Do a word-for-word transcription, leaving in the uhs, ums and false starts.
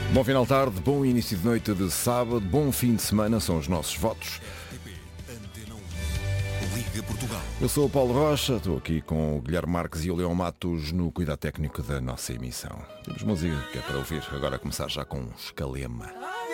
Bom final de tarde, bom início de noite de sábado, bom fim de semana, são os nossos votos. Eu sou o Paulo Rocha, estou aqui com o Guilherme Marques e o Leão Matos no cuidado técnico da nossa emissão. Temos música que é para ouvir, agora a começar já com Escalema.